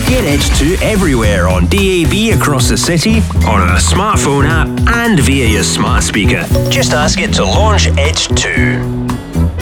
Get Edge 2 everywhere on DAB across the city, on our smartphone app, and via your smart speaker. Just ask it to launch Edge 2.